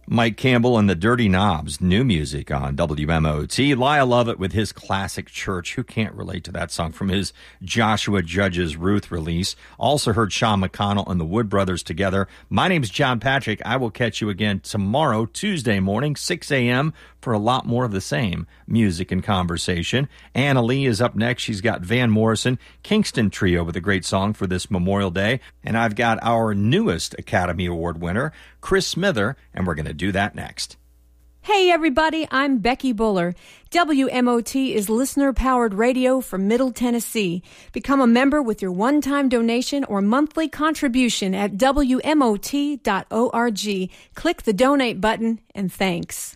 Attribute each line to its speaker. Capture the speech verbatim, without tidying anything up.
Speaker 1: Mike Campbell and the Dirty Knobs, new music on W M O T. Lyle Lovett with his classic Church. Who can't relate to that song from his Joshua Judge's Ruth release? Also heard Sean McConnell and the Wood Brothers together. My name's John Patrick. I will catch you again tomorrow, Tuesday morning, six a.m. for a lot more of the same music and conversation. Anna Lee is up next. She's got Van Morrison, Kingston Trio with a great song for this Memorial Day. And I've got our newest Academy Award winner, Chris Smither, and we're going to do that next.
Speaker 2: Hey everybody, I'm Becky Buller. W M O T is listener-powered radio from Middle Tennessee. Become a member with your one-time donation or monthly contribution at W M O T dot org. Click the donate button, and thanks.